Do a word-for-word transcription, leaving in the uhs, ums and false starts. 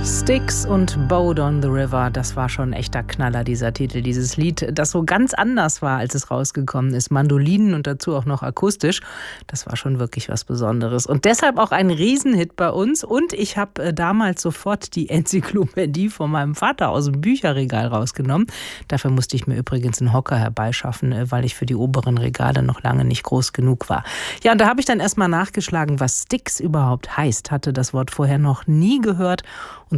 Styx und Boat on the River, das war schon ein echter Knaller, dieser Titel, dieses Lied, das so ganz anders war, als es rausgekommen ist. Mandolinen und dazu auch noch akustisch, das war schon wirklich was Besonderes. Und deshalb auch ein Riesenhit bei uns. Und ich habe damals sofort die Enzyklopädie von meinem Vater aus dem Bücherregal rausgenommen. Dafür musste ich mir übrigens einen Hocker herbeischaffen, weil ich für die oberen Regale noch lange nicht groß genug war. Ja, und da habe ich dann erstmal nachgeschlagen, was Styx überhaupt heißt. Hatte das Wort vorher noch nie gehört. Und